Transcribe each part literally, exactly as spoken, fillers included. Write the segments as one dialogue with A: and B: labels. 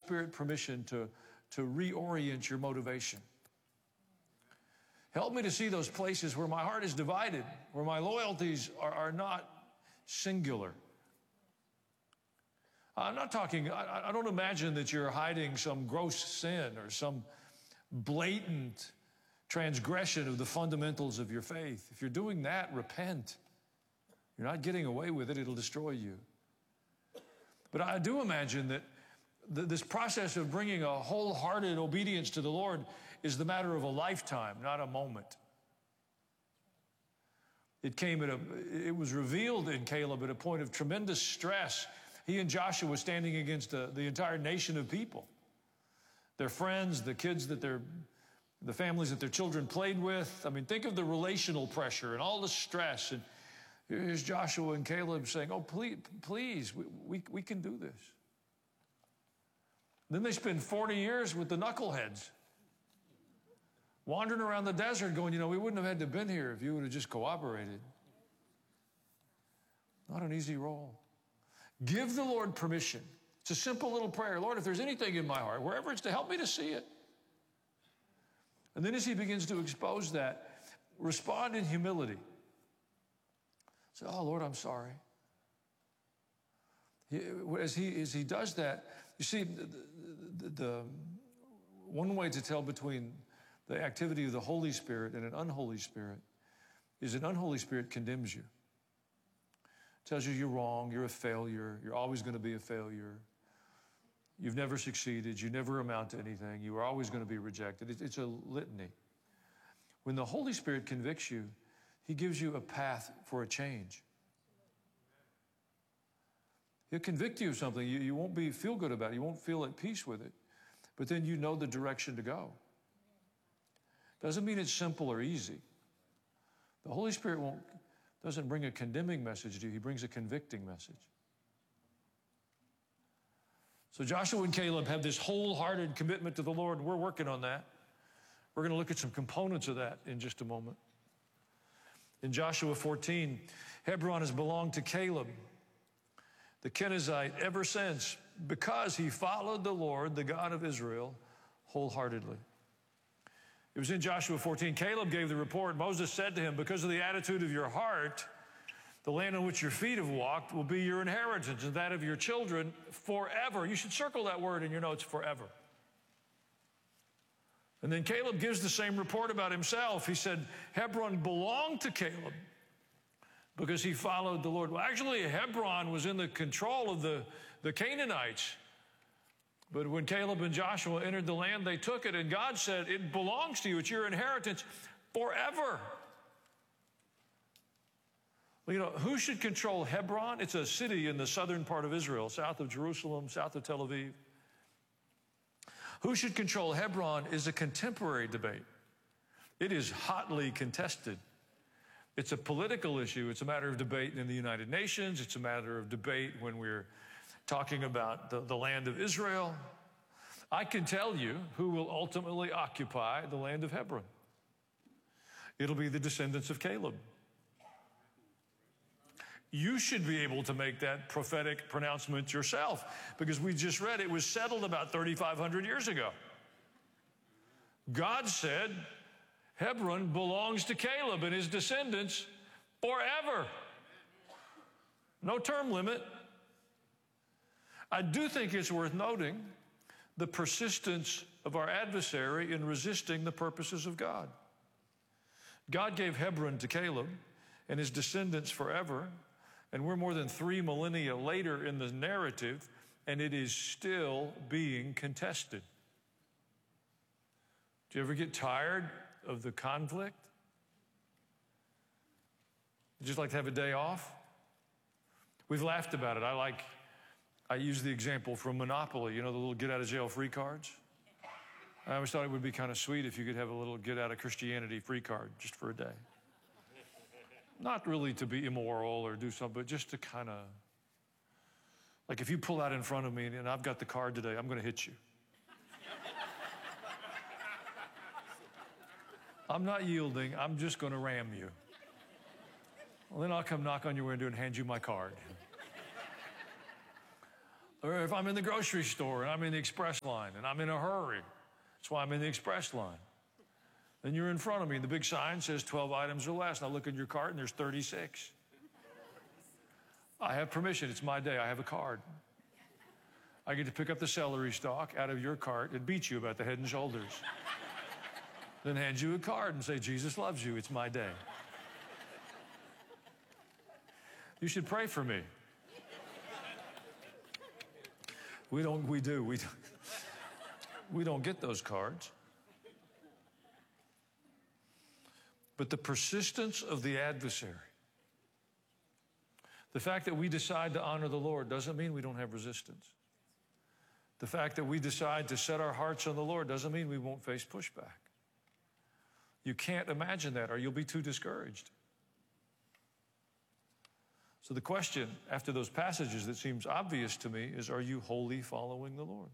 A: Spirit permission to, to reorient your motivation. Help me to see those places where my heart is divided, where my loyalties are, are not singular. I'm not talking, I, I don't imagine that you're hiding some gross sin or some blatant transgression of the fundamentals of your faith. If you're doing that, repent. You're not getting away with it, it'll destroy you. But I do imagine that th- this process of bringing a wholehearted obedience to the Lord is the matter of a lifetime, not a moment. It came at a, it was revealed in Caleb at a point of tremendous stress. He and Joshua standing against the, the entire nation of people. Their friends, the kids that their, the families that their children played with. I mean, think of the relational pressure and all the stress. And here's Joshua and Caleb saying, oh, please, please, we, we, we can do this. Then they spend forty years with the knuckleheads, wandering around the desert going, you know, we wouldn't have had to have been here if you would have just cooperated. Not an easy role. Give the Lord permission. It's a simple little prayer. Lord, if there's anything in my heart, wherever it's to, help me to see it. And then as he begins to expose that, respond in humility. Say, oh, Lord, I'm sorry. He, as, he, as he does that, you see, the, the, the one way to tell between the activity of the Holy Spirit and an unholy spirit is an unholy spirit condemns you. Tells you you're wrong, you're a failure, you're always going to be a failure. You've never succeeded, you never amount to anything, you are always going to be rejected. It's a litany. When the Holy Spirit convicts you, he gives you a path for a change. He'll convict you of something. You, you won't be, feel good about it. You won't feel at peace with it. But then you know the direction to go. Doesn't mean it's simple or easy. The Holy Spirit won't, doesn't bring a condemning message to you. He brings a convicting message. So Joshua and Caleb have this wholehearted commitment to the Lord, and we're working on that. We're going to look at some components of that in just a moment. In Joshua fourteen, Hebron has belonged to Caleb, the Kenizzite, ever since, because he followed the Lord, the God of Israel, wholeheartedly. It was in Joshua fourteen. Caleb gave the report. Moses said to him, because of the attitude of your heart, the land on which your feet have walked will be your inheritance and that of your children forever. You should circle that word in your notes, forever. And then Caleb gives the same report about himself. He said, Hebron belonged to Caleb because he followed the Lord. Well, actually, Hebron was in the control of the, the Canaanites. But when Caleb and Joshua entered the land, they took it, and God said, it belongs to you. It's your inheritance forever. Well, you know, who should control Hebron? It's a city in the southern part of Israel, south of Jerusalem, south of Tel Aviv. Who should control Hebron is a contemporary debate. It is hotly contested. It's a political issue. It's a matter of debate in the United Nations. It's a matter of debate when we're talking about the, the land of Israel. I can tell you who will ultimately occupy the land of Hebron. It'll be the descendants of Caleb. You should be able to make that prophetic pronouncement yourself, because we just read it was settled about thirty-five hundred years ago. God said Hebron belongs to Caleb and his descendants forever. No term limit. I do think it's worth noting the persistence of our adversary in resisting the purposes of God. God gave Hebron to Caleb and his descendants forever. And we're more than three millennia later in the narrative, and it is still being contested. Do you ever get tired of the conflict? You just like to have a day off? We've laughed about it. I like, I use the example from Monopoly, you know, the little get-out-of-jail-free cards. I always thought it would be kind of sweet if you could have a little get-out-of-Christianity free card just for a day. Not really to be immoral or do something, but just to kind of, like if you pull out in front of me and I've got the card today, I'm going to hit you. I'm not yielding. I'm just going to ram you. Well, then I'll come knock on your window and hand you my card. Or if I'm in the grocery store and I'm in the express line and I'm in a hurry, that's why I'm in the express line. Then you're in front of me and the big sign says twelve items or less. And I look at your cart and there's thirty-six. I have permission. It's my day. I have a card. I get to pick up the celery stalk out of your cart and beat you about the head and shoulders. Then hand you a card and say, Jesus loves you. It's my day. You should pray for me. We don't, we do. We, we don't get those cards. But the persistence of the adversary, the fact that we decide to honor the Lord doesn't mean we don't have resistance. The fact that we decide to set our hearts on the Lord doesn't mean we won't face pushback. You can't imagine that, or you'll be too discouraged. So the question after those passages that seems obvious to me is, are you wholly following the Lord?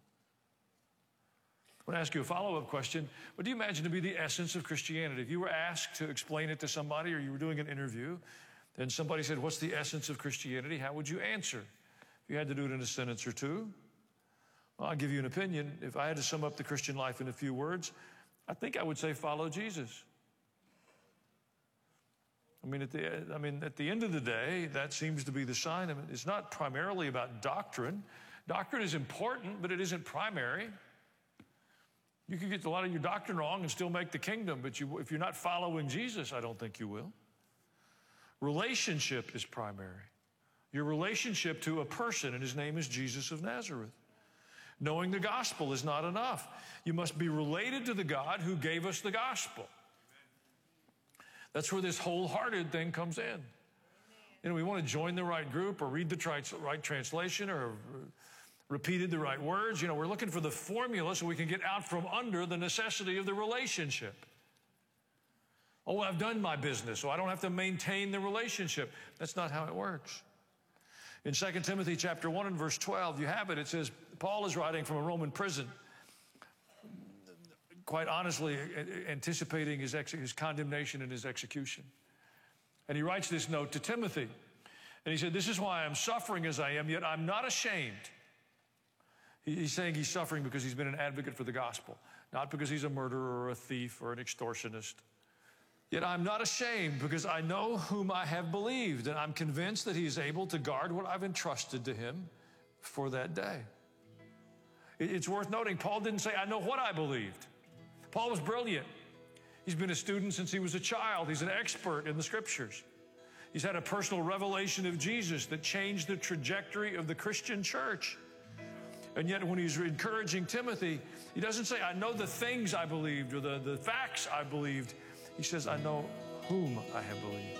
A: I want to ask you a follow-up question. What do you imagine to be the essence of Christianity? If you were asked to explain it to somebody, or you were doing an interview, then somebody said, what's the essence of Christianity? How would you answer? If you had to do it in a sentence or two, well, I'll give you an opinion. If I had to sum up the Christian life in a few words, I think I would say follow Jesus. I mean, at the, I mean, at the end of the day, that seems to be the sign of it. It's not primarily about doctrine. Doctrine is important, but it isn't primary. You can get a lot of your doctrine wrong and still make the kingdom, but you, if you're not following Jesus, I don't think you will. Relationship is primary. Your relationship to a person, and his name is Jesus of Nazareth. Knowing the gospel is not enough. You must be related to the God who gave us the gospel. That's where this wholehearted thing comes in. You know, we want to join the right group or read the right translation or repeated the right words. You know, we're looking for the formula so we can get out from under the necessity of the relationship. Oh, I've done my business, so I don't have to maintain the relationship. That's not how it works. In Second Timothy chapter one and verse twelve, you have it. It says, Paul is writing from a Roman prison, quite honestly anticipating his, ex his condemnation and his execution. And he writes this note to Timothy. And he said, this is why I'm suffering as I am, yet I'm not ashamed. He, he's saying he's suffering because he's been an advocate for the gospel, not because he's a murderer or a thief or an extortionist. Yet I'm not ashamed because I know whom I have believed, and I'm convinced that he is able to guard what I've entrusted to him for that day. It's worth noting, Paul didn't say, I know what I believed. Paul was brilliant. He's been a student since he was a child. He's an expert in the scriptures. He's had a personal revelation of Jesus that changed the trajectory of the Christian church. And yet when he's encouraging Timothy, he doesn't say, I know the things I believed or the, the facts I believed. He says, I know whom I have believed.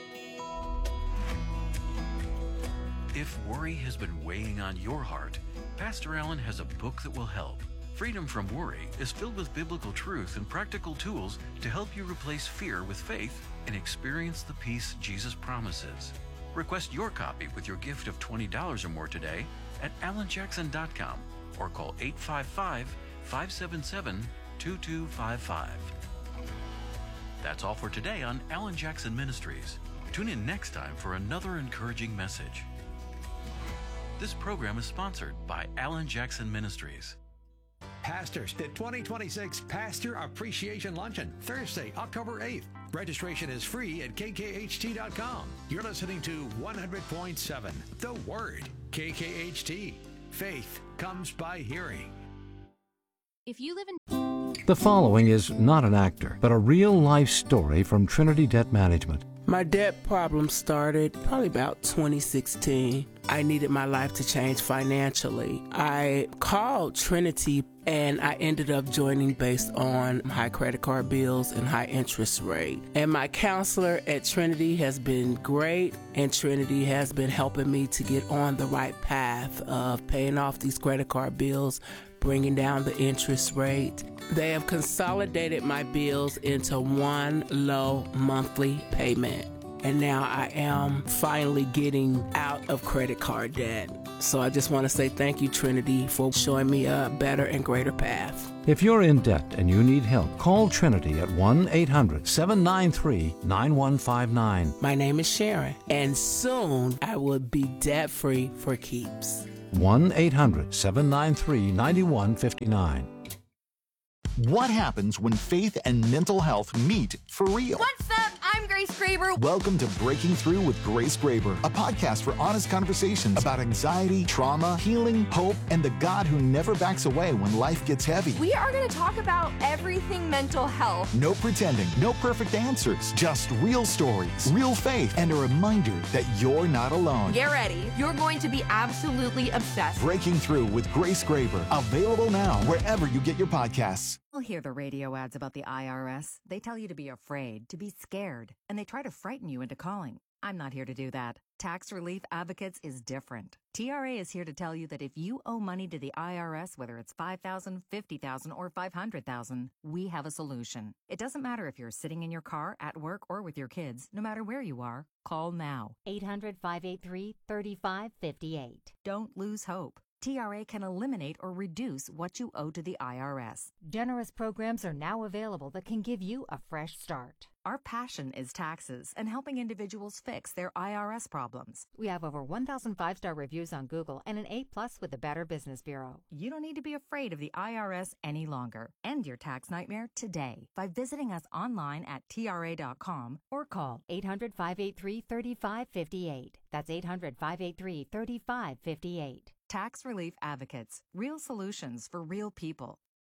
B: If worry has been weighing on your heart, Pastor Allen has a book that will help. Freedom from Worry is filled with biblical truth and practical tools to help you replace fear with faith and experience the peace Jesus promises. Request your copy with your gift of twenty dollars or more today at alan jackson dot com or call eight five five, five seven seven, two two five five. That's all for today on Alan Jackson Ministries. Tune in next time for another encouraging message. This program is sponsored by Alan Jackson Ministries.
C: Pastors, the twenty twenty-six Pastor Appreciation Luncheon, Thursday, October eighth. Registration is free at k k h t dot com. You're listening to one hundred point seven, The Word, K K H T. Faith comes by hearing.
D: If you live in...
E: The following is not an actor, but a real-life story from Trinity Debt Management.
F: My debt problem started probably about twenty sixteen. I needed my life to change financially. I called Trinity and I ended up joining based on high credit card bills and high interest rate. And my counselor at Trinity has been great, and Trinity has been helping me to get on the right path of paying off these credit card bills, bringing down the interest rate. They have consolidated my bills into one low monthly payment. And now I am finally getting out of credit card debt. So I just want to say thank you, Trinity, for showing me a better and greater path.
E: If you're in debt and you need help, call Trinity at one eight hundred, seven nine three, nine one five nine.
F: My name is Sharon, and soon I will be debt-free for keeps.
E: one eight hundred seven nine three nine one five nine.
G: What happens when faith and mental health meet for real?
H: What's up? I'm Grace Graber.
G: Welcome to Breaking Through with Grace Graber, a podcast for honest conversations about anxiety, trauma, healing, hope, and the God who never backs away when life gets heavy.
H: We are going to talk about everything mental health.
G: No pretending, no perfect answers, just real stories, real faith, and a reminder that you're not alone.
H: Get ready. You're going to be absolutely obsessed.
G: Breaking Through with Grace Graber, available now wherever you get your podcasts.
I: You'll hear the radio ads about the I R S. They tell you to be afraid, to be scared, and they try to frighten you into calling. I'm not here to do that. Tax Relief Advocates is different. T R A is here to tell you that if you owe money to the I R S, whether it's five thousand dollars, fifty thousand dollars, or five hundred thousand dollars, we have a solution. It doesn't matter if you're sitting in your car, at work, or with your kids. No matter where you are, call now.
J: eight hundred, five eight three, three five five eight.
I: Don't lose hope. T R A can eliminate or reduce what you owe to the I R S.
J: Generous programs are now available that can give you a fresh start.
I: Our passion is taxes and helping individuals fix their I R S problems.
J: We have over one thousand five-star reviews on Google and an A plus with the Better Business Bureau.
I: You don't need to be afraid of the I R S any longer. End your tax nightmare today by visiting us online at T R A dot com or call
J: eight hundred, five eight three, three five five eight. That's eight hundred, five eight three, three five five eight.
I: Tax Relief Advocates. Real solutions for real people.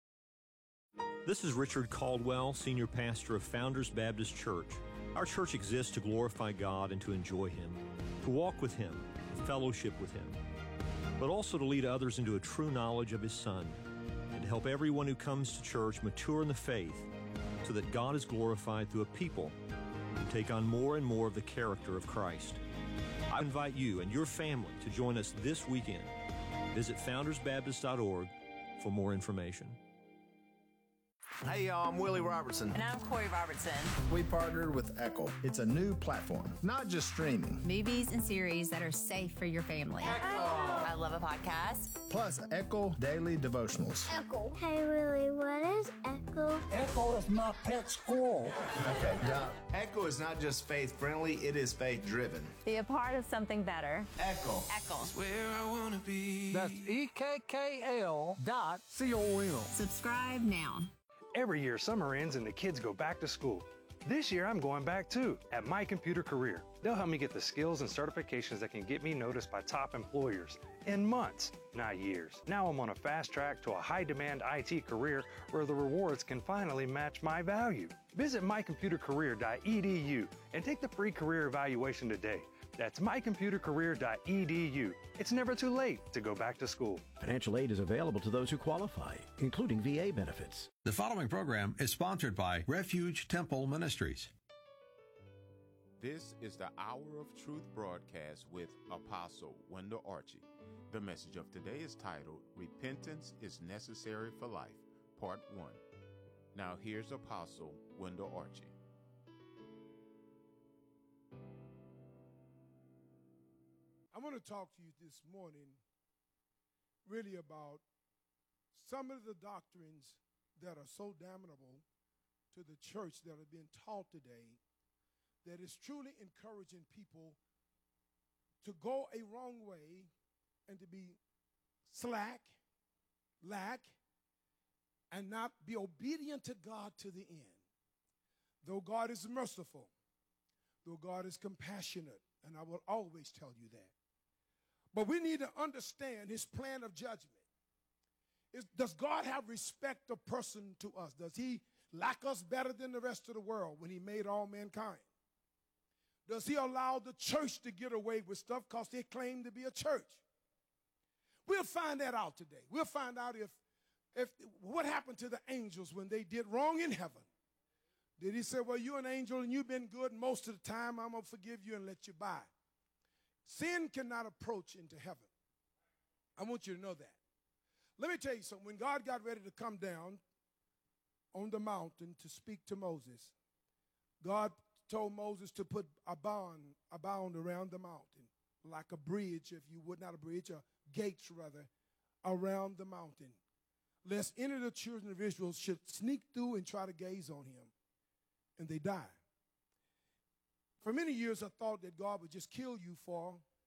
K: This is Richard Caldwell, Senior Pastor of Founders Baptist Church. Our church exists to glorify God and to enjoy Him, to walk with Him, to fellowship with Him, but also to lead others into a true knowledge of His Son, and to help everyone who comes to church mature in the faith so that God is glorified through a people who take on more and more of the character of Christ. I invite you and your family to join us this weekend. Visit founders baptist dot org for more information.
L: Hey, y'all, I'm Willie Robertson.
M: And I'm Corey Robertson.
N: We partnered with Echo. It's a new platform, not just streaming.
M: Movies and series that are safe for your family.
N: Echo.
M: I love a podcast.
N: Plus, Echo Daily Devotionals.
O: Echo. Hey, Willie, what is Echo?
P: Echo is my pet squirrel.
L: Okay, Doc. Echo is not just faith-friendly, it is faith-driven.
Q: Be a part of something better.
L: Echo.
M: Echo.
R: That's where I want to be.
P: That's E K K L dot C O M.
M: Subscribe now.
S: Every year, summer ends and the kids go back to school. This year, I'm going back too, at My Computer Career. They'll help me get the skills and certifications that can get me noticed by top employers in months, not years. Now I'm on a fast track to a high-demand I T career where the rewards can finally match my value. Visit my computer career dot e d u and take the free career evaluation today. That's my computer career dot e d u. It's never too late to go back to school.
T: Financial aid is available to those who qualify, including V A benefits.
C: The following program is sponsored by Refuge Temple Ministries.
U: This is the Hour of Truth broadcast with Apostle Wendell Archie. The message of today is titled, Repentance is Necessary for Life, Part one. Now here's Apostle Wendell Archie.
V: I want to talk to you this morning really about some of the doctrines that are so damnable to the church that are being taught today that is truly encouraging people to go a wrong way and to be slack, lack, and not be obedient to God to the end. Though God is merciful, though God is compassionate, and I will always tell you that. But we need to understand his plan of judgment. Is, does God have respect of person to us? Does he like us better than the rest of the world when he made all mankind? Does he allow the church to get away with stuff because they claim to be a church? We'll find that out today. We'll find out if, if what happened to the angels when they did wrong in heaven. Did he say, well, you're an angel and you've been good most of the time, I'm going to forgive you and let you by? Sin cannot approach into heaven. I want you to know that. Let me tell you something. When God got ready to come down on the mountain to speak to Moses, God told Moses to put a bond, a bound around the mountain, like a bridge, if you would, not a bridge, a gates rather, around the mountain, lest any of the children of Israel should sneak through and try to gaze on him, and they die. For many years, I thought that God would just kill you for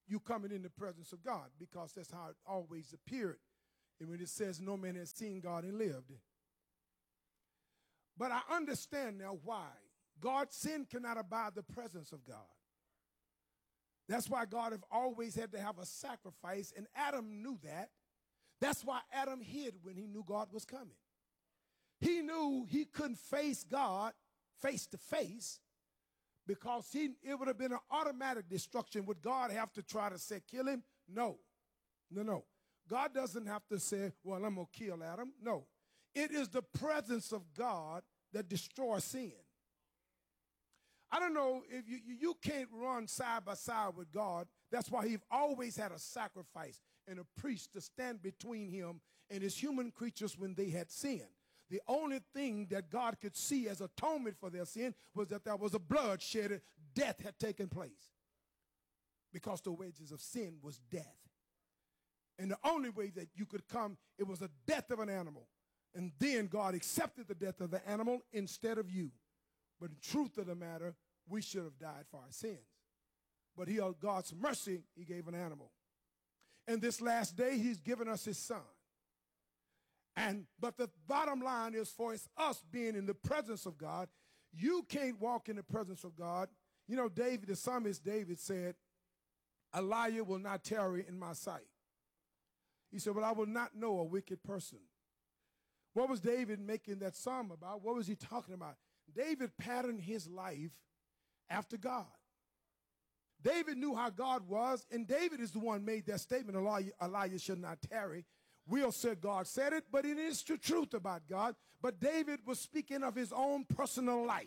V: you coming in the presence of God, because that's how it always appeared. And when it says no man has seen God and lived. But I understand now why. God's sin cannot abide the presence of God. That's why God have always had to have a sacrifice, and Adam knew that. That's why Adam hid when he knew God was coming. He knew he couldn't face God face to face, because he, it would have been an automatic destruction. Would God have to try to say, kill him? No. No, no. God doesn't have to say, well, I'm going to kill Adam. No. It is the presence of God that destroys sin. I don't know if you, you, you can't run side by side with God. That's why he always had a sacrifice and a priest to stand between him and his human creatures when they had sinned. The only thing that God could see as atonement for their sin was that there was a blood shed, death had taken place. Because the wages of sin was death. And the only way that you could come, it was the death of an animal. And then God accepted the death of the animal instead of you. But the truth of the matter, we should have died for our sins. But he, God's mercy, he gave an animal. And this last day, he's given us his son. And but the bottom line is, for it's us being in the presence of God, you can't walk in the presence of God. You know, David, the psalmist David said, a liar will not tarry in my sight. He said, but I will not know a wicked person. What was David making that psalm about? What was he talking about? David patterned his life after God. David knew how God was, and David is the one who made that statement, a liar, a liar should not tarry. We'll say God said it, but it is the truth about God. But David was speaking of his own personal life.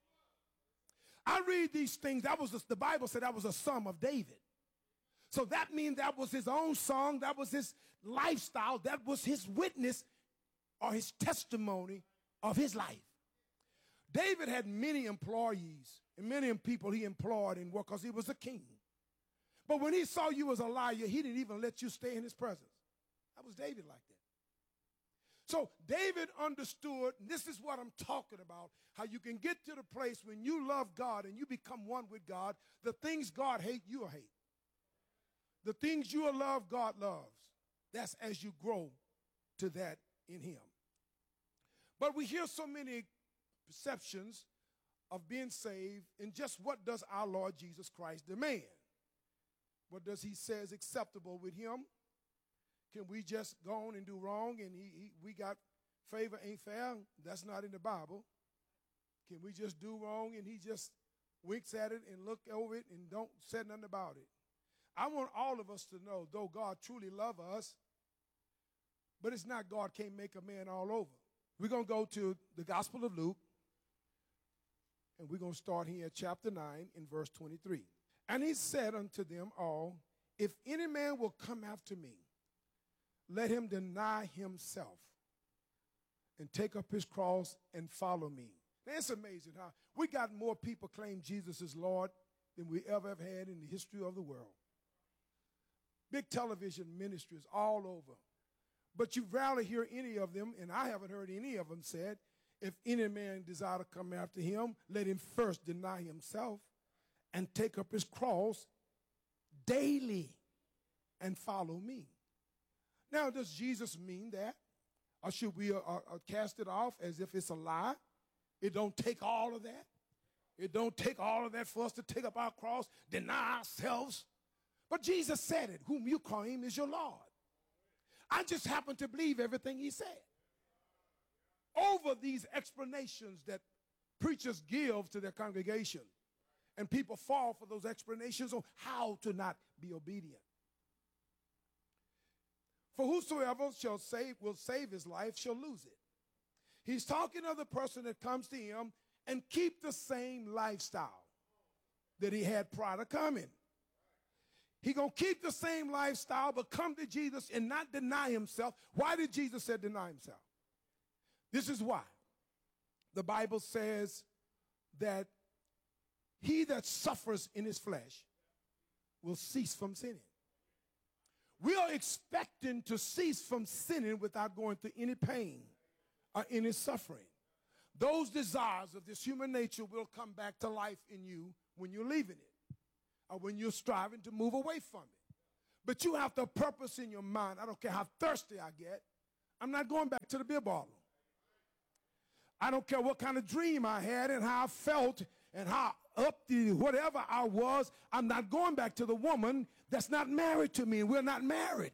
V: I read these things. That was a, the Bible said that was a psalm of David. So that means that was his own song. That was his lifestyle. That was his witness or his testimony of his life. David had many employees and many people he employed in work because he was a king. But when he saw you as a liar, he didn't even let you stay in his presence. That was David like that. So David understood, and this is what I'm talking about, how you can get to the place when you love God and you become one with God, the things God hates, you'll hate. The things you will love, God loves. That's as you grow to that in him. But we hear so many perceptions of being saved, and just what does our Lord Jesus Christ demand? What does he say is acceptable with him? Can we just go on and do wrong and he, he, we got favor ain't fair? That's not in the Bible. Can we just do wrong and he just winks at it and look over it and don't say nothing about it? I want all of us to know, though God truly loves us, but it's not God can't make a man all over. We're going to go to the Gospel of Luke, and we're going to start here at chapter nine in verse twenty-three. And he said unto them all, if any man will come after me, let him deny himself and take up his cross and follow me. Now, it's amazing how we got more people claim Jesus is Lord than we ever have had in the history of the world. Big television ministries all over. But you rarely hear any of them, and I haven't heard any of them said, if any man desire to come after him, let him first deny himself and take up his cross daily and follow me. Now, does Jesus mean that? Or should we uh, uh, cast it off as if it's a lie? It don't take all of that. It don't take all of that for us to take up our cross, deny ourselves. But Jesus said it, whom you claim is your Lord. I just happen to believe everything he said. Over these explanations that preachers give to their congregation, and people fall for those explanations on how to not be obedient. For whosoever shall save, will save his life shall lose it. He's talking of the person that comes to him and keep the same lifestyle that he had prior to coming. He going to keep the same lifestyle but come to Jesus and not deny himself. Why did Jesus say deny himself? This is why. The Bible says that he that suffers in his flesh will cease from sinning. We are expecting to cease from sinning without going through any pain or any suffering. Those desires of this human nature will come back to life in you when you're leaving it. or when you're striving to move away from it. But you have the purpose in your mind. I don't care how thirsty I get. I'm not going back to the beer bottle. I don't care what kind of dream I had and how I felt and how up the whatever I was. I'm not going back to the woman that's not married to me, and we're not married.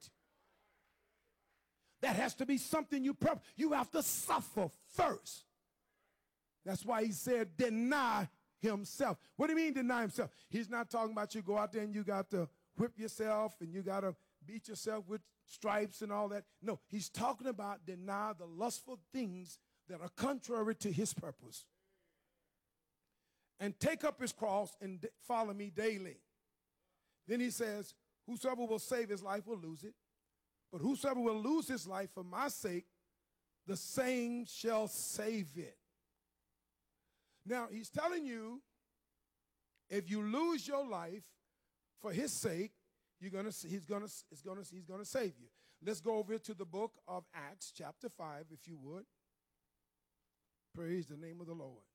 V: That has to be something you purpose. You have to suffer first. That's why he said deny himself. What do you mean deny himself? He's not talking about you go out there and you got to whip yourself and you got to beat yourself with stripes and all that. No, he's talking about deny the lustful things that are contrary to his purpose. And take up his cross and follow me daily. Then he says, whosoever will save his life will lose it. But whosoever will lose his life for my sake, the same shall save it. Now, he's telling you, if you lose your life for his sake, you're gonna, he's going he's gonna, he's gonna save you. Let's go over to the book of Acts, chapter five, if you would. Praise the name of the Lord.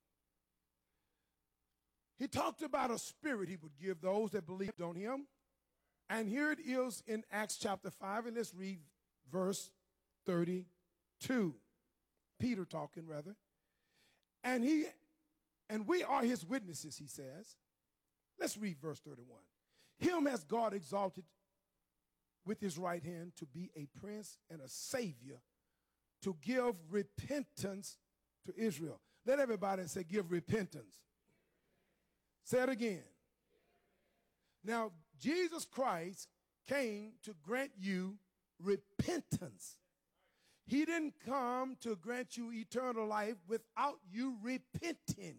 V: He talked about a spirit he would give those that believed on him. And here it is in Acts chapter five, and let's read verse thirty-two. Peter talking, rather. And he, and we are his witnesses, he says. Let's read verse thirty-one. Him has God exalted with his right hand to be a prince and a savior, to give repentance to Israel. Let everybody say, give repentance. Say it again. Now, Jesus Christ came to grant you repentance. He didn't come to grant you eternal life without you repenting.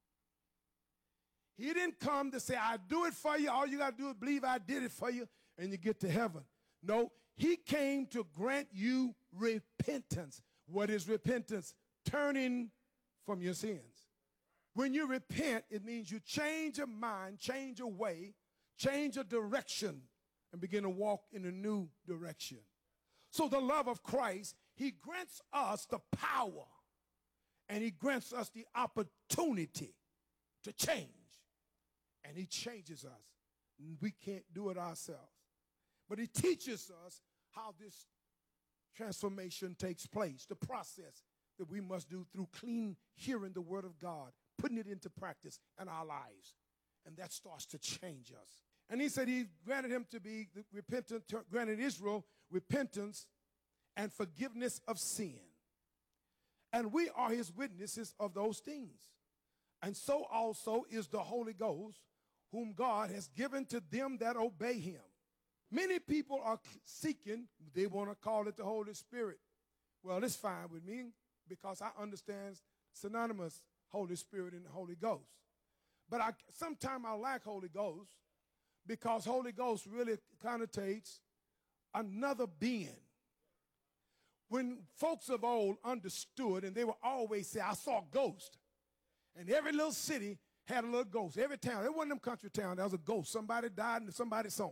V: He didn't come to say, I do it for you. All you got to do is believe I did it for you and you get to heaven. No, he came to grant you repentance. What is repentance? Turning from your sins. When you repent, it means you change your mind, change your way, change your direction, and begin to walk in a new direction. So the love of Christ, he grants us the power and he grants us the opportunity to change. And he changes us. We can't do it ourselves. But he teaches us how this transformation takes place, the process that we must do through clean hearing the word of God, putting it into practice in our lives. And that starts to change us. And he said he granted him to be repentant, granted Israel repentance and forgiveness of sin. And we are his witnesses of those things. And so also is the Holy Ghost, whom God has given to them that obey him. Many people are seeking, they want to call it the Holy Spirit. Well, it's fine with me because I understand synonymous Holy Spirit and the Holy Ghost. But I sometimes I lack Holy Ghost because Holy Ghost really connotates another being. When folks of old understood, and they would always say, I saw a ghost. And every little city had a little ghost. Every town, there wasn't them country town, there was a ghost. Somebody died and somebody saw him.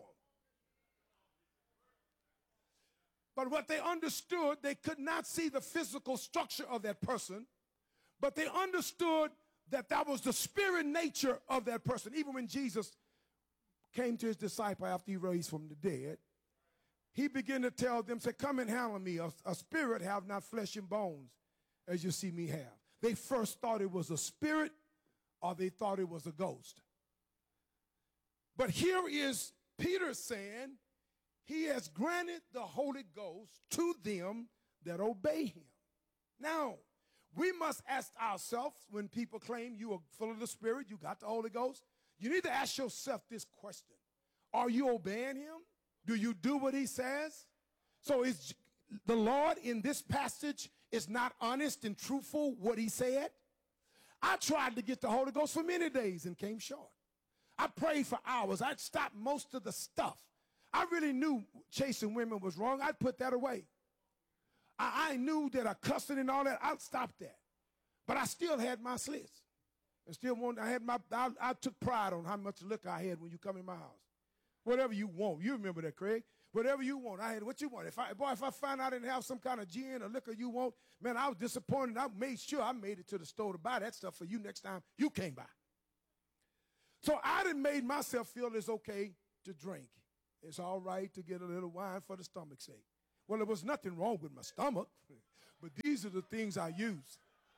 V: But what they understood, they could not see the physical structure of that person, but they understood that that was the spirit nature of that person. Even when Jesus came to his disciple after he raised from the dead, he began to tell them, say, come and handle me. A, a spirit have not flesh and bones as you see me have. They first thought it was a spirit or they thought it was a ghost. But here is Peter saying he has granted the Holy Ghost to them that obey him. Now, we must ask ourselves when people claim you are full of the Spirit, you got the Holy Ghost, you need to ask yourself this question. Are you obeying him? Do you do what he says? So is the Lord in this passage is not honest and truthful what he said? I tried to get the Holy Ghost for many days and came short. I prayed for hours. I'd stop most of the stuff. I really knew chasing women was wrong. I'd put that away. I, I knew that I cussing and all that. I'd stop that. But I still had my slits. And still wanted, I had my, I, I took pride on how much liquor I had when you come in my house. Whatever you want. You remember that, Craig. Whatever you want. I had what you want. If I, boy, if I find out I didn't have some kind of gin or liquor you want, man, I was disappointed. I made sure I made it to the store to buy that stuff for you next time you came by. So I done made myself feel it's okay to drink. It's all right to get a little wine for the stomach's sake. Well, there was nothing wrong with my stomach, but these are the things I use.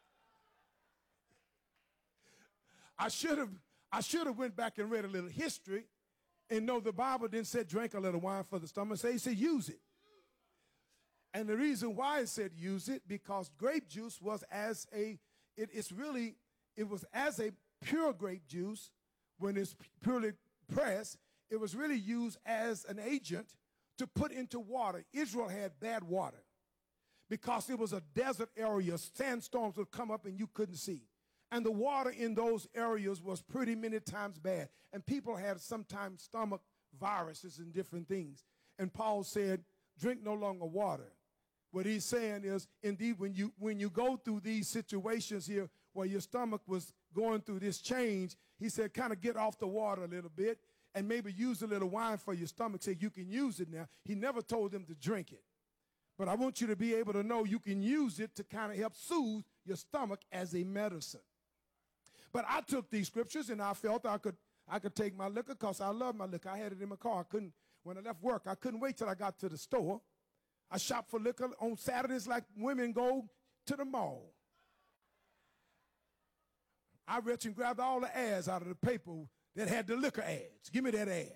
V: I should have I should have went back and read a little history and know the Bible didn't say drink a little wine for the stomach. It said use it. And the reason why it said use it, because grape juice was as a, it, it's really, it was as a pure grape juice, when it's purely pressed, it was really used as an agent to put into water. Israel had bad water because it was a desert area. Sandstorms would come up and you couldn't see. And the water in those areas was pretty many times bad. And people had sometimes stomach viruses and different things. And Paul said, drink no longer water. What he's saying is, indeed, when you, when you go through these situations here where your stomach was going through this change, he said, kind of get off the water a little bit and maybe use a little wine for your stomach so you can use it now. He never told them to drink it. But I want you to be able to know you can use it to kind of help soothe your stomach as a medicine. But I took these scriptures and I felt I could I could take my liquor because I love my liquor. I had it in my car. I couldn't, when I left work, I couldn't wait till I got to the store. I shop for liquor on Saturdays like women go to the mall. I reached and grabbed all the ads out of the paper that had the liquor ads. Give me that ad.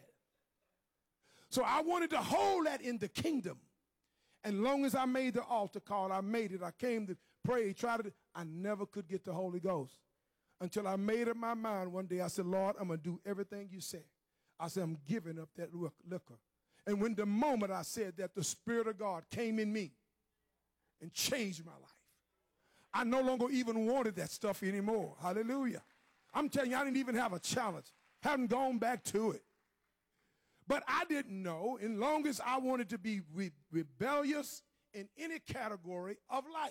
V: So I wanted to hold that in the kingdom. And long as I made the altar call, I made it. I came to pray, tried to, I never could get the Holy Ghost. Until I made up my mind one day, I said, Lord, I'm going to do everything you say. I said, I'm giving up that liquor. And when the moment I said that, the Spirit of God came in me and changed my life. I no longer even wanted that stuff anymore. Hallelujah. I'm telling you, I didn't even have a challenge. Haven't gone back to it. But I didn't know, as long as I wanted to be re- rebellious in any category of life,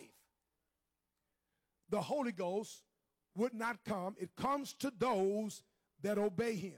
V: the Holy Ghost would not come. It comes to those that obey him.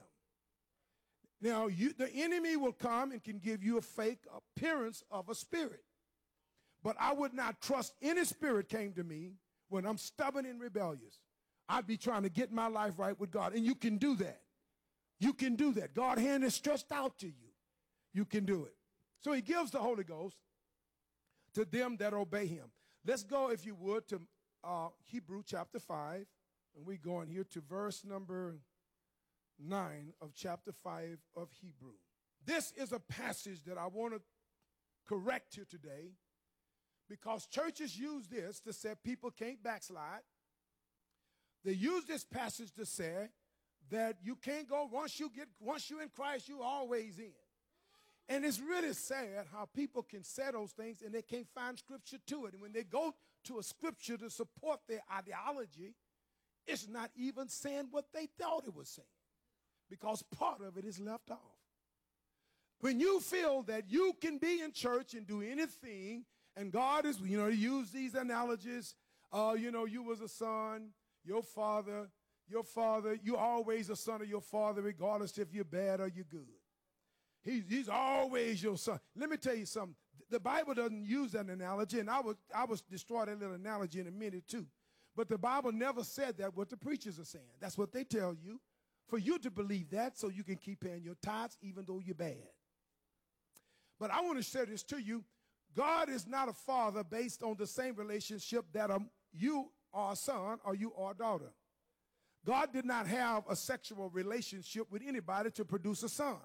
V: Now, you, the enemy will come and can give you a fake appearance of a spirit. But I would not trust any spirit came to me when I'm stubborn and rebellious. I'd be trying to get my life right with God. And you can do that. You can do that. God's hand is stretched out to you. You can do it. So he gives the Holy Ghost to them that obey him. Let's go, if you would, to uh, Hebrew chapter five. And we're going here to verse number nine of chapter five of Hebrew. This is a passage that I want to correct here today, because churches use this to say people can't backslide. They use this passage to say that you can't go, once you get, once you're in Christ, you're always in. And it's really sad how people can say those things and they can't find scripture to it. And when they go to a scripture to support their ideology, it's not even saying what they thought it was saying, because part of it is left off. When you feel that you can be in church and do anything, and God is, you know, use these analogies, uh, you know, you was a son, your father, your father, you're always a son of your father, regardless if you're bad or you're good. He's, he's always your son. Let me tell you something. The Bible doesn't use that analogy, and I would, I would destroy that little analogy in a minute too. But the Bible never said that what the preachers are saying. That's what they tell you, for you to believe that so you can keep paying your tithes even though you're bad. But I want to share this to you. God is not a father based on the same relationship that um, you are a son or you are a daughter. God did not have a sexual relationship with anybody to produce a son.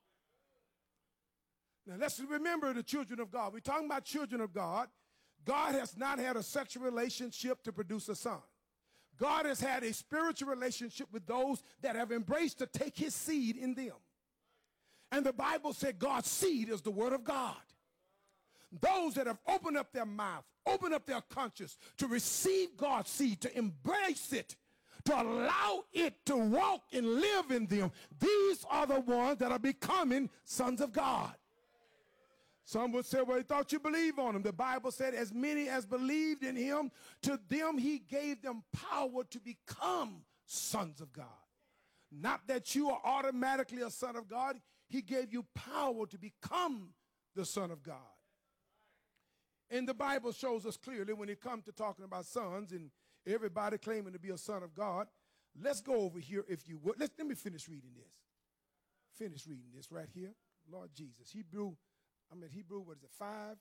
V: Now let's remember the children of God. We're talking about children of God. God has not had a sexual relationship to produce a son. God has had a spiritual relationship with those that have embraced to take his seed in them. And the Bible said God's seed is the word of God. Those that have opened up their mouth, opened up their conscience to receive God's seed, to embrace it, to allow it to walk and live in them, these are the ones that are becoming sons of God. Some would say, well, he thought you believe on him. The Bible said, as many as believed in him, to them he gave them power to become sons of God. Not that you are automatically a son of God. He gave you power to become the son of God. And the Bible shows us clearly when it comes to talking about sons and everybody claiming to be a son of God, let's go over here if you would. Let's, let me finish reading this. Finish reading this right here. Lord Jesus. Hebrew, I mean Hebrew, what is it, five?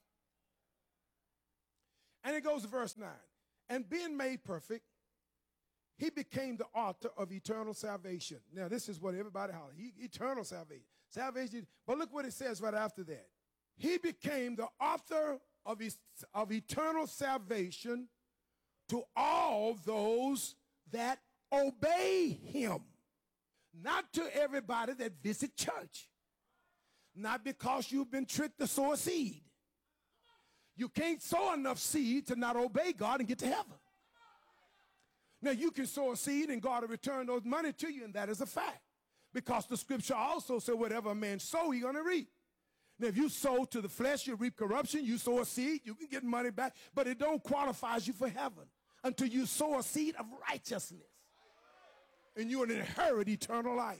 V: And it goes to verse nine. And being made perfect, he became the author of eternal salvation. Now, this is what everybody hollers. He, eternal salvation. Salvation. But look what it says right after that. He became the author of, his, of eternal salvation to all those that obey him. Not to everybody that visit church. Not because you've been tricked to sow a seed. You can't sow enough seed to not obey God and get to heaven. Now, you can sow a seed and God will return those money to you, and that is a fact. Because the scripture also said whatever a man sow, he's going to reap. Now, if you sow to the flesh, you reap corruption. You sow a seed, you can get money back, but it don't qualify you for heaven until you sow a seed of righteousness. And you will inherit eternal life.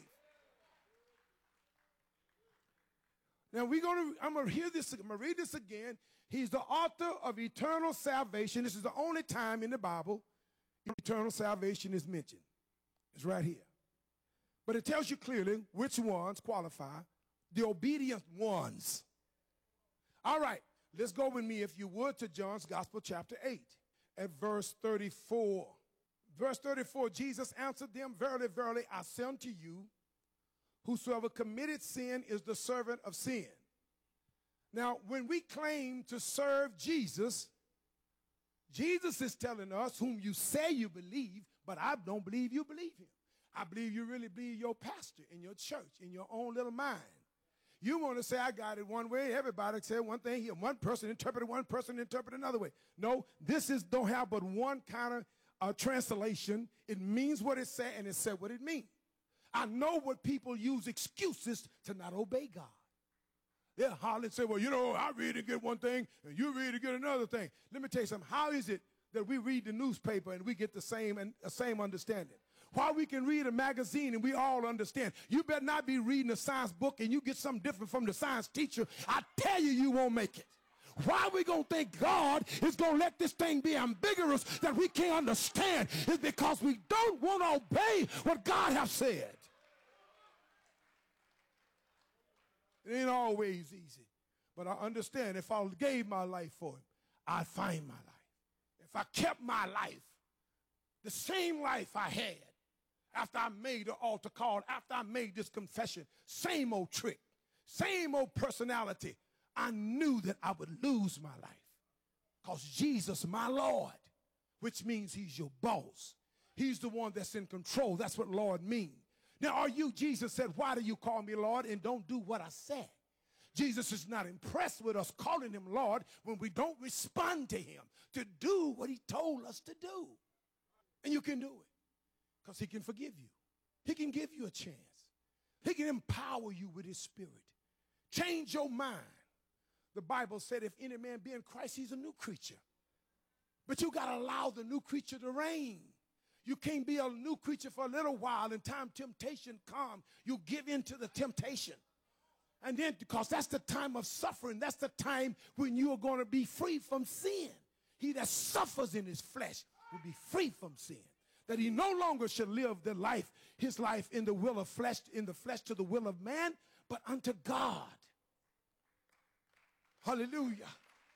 V: Now, we're going to, I'm going to hear this, I'm going to read this again. He's the author of eternal salvation. This is the only time in the Bible eternal salvation is mentioned. It's right here. But it tells you clearly which ones qualify. The obedient ones. All right, let's go with me, if you would, to John's Gospel, chapter eight, at verse thirty-four. Verse thirty-four, Jesus answered them, verily, verily, I say unto you, whosoever committed sin is the servant of sin. Now, when we claim to serve Jesus, Jesus is telling us, whom you say you believe, but I don't believe you believe him. I believe you really believe your pastor in your church, in your own little mind. You want to say, I got it one way. Everybody said one thing here. One person interpreted, one person interpreted another way. No, this is don't have but one kind of uh, translation. It means what it said, and it said what it means. I know what people use excuses to not obey God. They'll holler and say, well, you know, I read and get one thing, and you read and get another thing. Let me tell you something. How is it that we read the newspaper and we get the same and the same understanding? Why we can read a magazine and we all understand? You better not be reading a science book and you get something different from the science teacher. I tell you, you won't make it. Why we going to think God is going to let this thing be ambiguous that we can't understand is because we don't want to obey what God has said. It ain't always easy. But I understand if I gave my life for him, I'd find my life. If I kept my life, the same life I had after I made the altar call, after I made this confession, same old trick, same old personality, I knew that I would lose my life. Because Jesus, my Lord, which means he's your boss. He's the one that's in control. That's what Lord means. Now, are you, Jesus said, why do you call me Lord and don't do what I said? Jesus is not impressed with us calling him Lord when we don't respond to him to do what he told us to do. And you can do it because he can forgive you. He can give you a chance. He can empower you with his spirit. Change your mind. The Bible said if any man be in Christ, he's a new creature. But you got to allow the new creature to reign. You can't be a new creature for a little while, and time temptation comes, you give in to the temptation. And then, because that's the time of suffering, that's the time when you are going to be free from sin. He that suffers in his flesh will be free from sin. That he no longer should live the life, his life in the will of flesh, in the flesh to the will of man, but unto God. Hallelujah.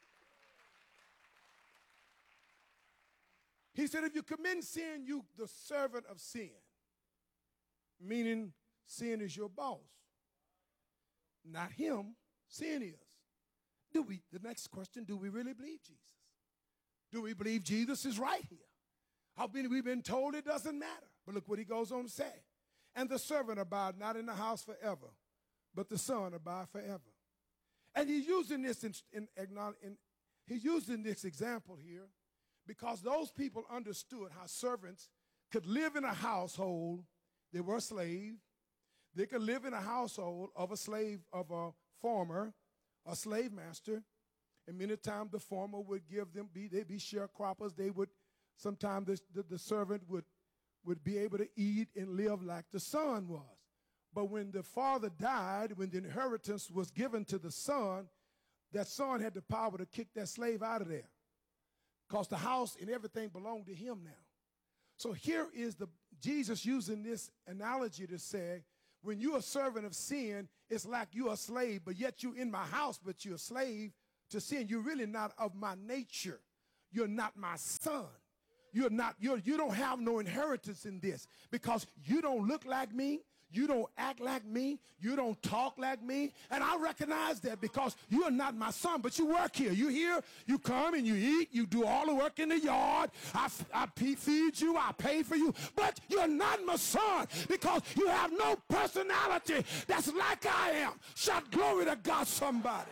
V: He said, if you commit sin, you the servant of sin. Meaning sin is your boss. Not him, sin is. Do we, the next question, do we really believe Jesus? Do we believe Jesus is right here? How many we've been told it doesn't matter. But look what he goes on to say. And the servant abide not in the house forever, but the son abide forever. And he's using this in, in, in he's using this example here because those people understood how servants could live in a household. They were a slave. They could live in a household of a slave, of a farmer, a slave master. And many times the farmer would give them, be, they'd be sharecroppers. They would, sometimes the, the, the servant would, would be able to eat and live like the son was. But when the father died, when the inheritance was given to the son, that son had the power to kick that slave out of there. Because the house and everything belonged to him now. So here is the, Jesus using this analogy to say, when you're a servant of sin, it's like you're a slave, but yet you're in my house, but you're a slave to sin. You're really not of my nature. You're not my son. You're not, you're, you don't have no inheritance in this because you don't look like me. You don't act like me. You don't talk like me. And I recognize that because you're not my son, but you work here. You here, you come and you eat. You do all the work in the yard. I, I feed you. I pay for you. But you're not my son because you have no personality that's like I am. Shout glory to God, somebody.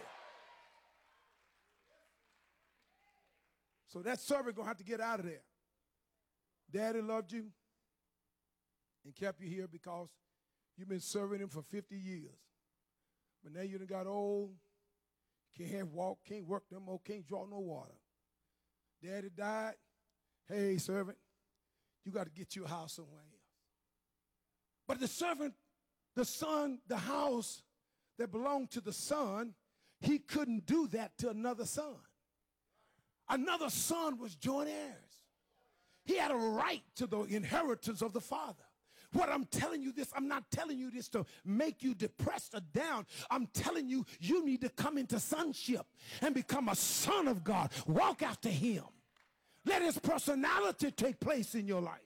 V: So that servant going to have to get out of there. Daddy loved you and kept you here because you've been serving him for fifty years. But now you done got old, can't walk, can't work no more, can't draw no water. Daddy died. Hey, servant, you got to get you a house somewhere else. But the servant, the son, the house that belonged to the son, he couldn't do that to another son. Another son was joint heirs. He had a right to the inheritance of the father. What I'm telling you this, I'm not telling you this to make you depressed or down. I'm telling you, you need to come into sonship and become a son of God. Walk after him. Let his personality take place in your life.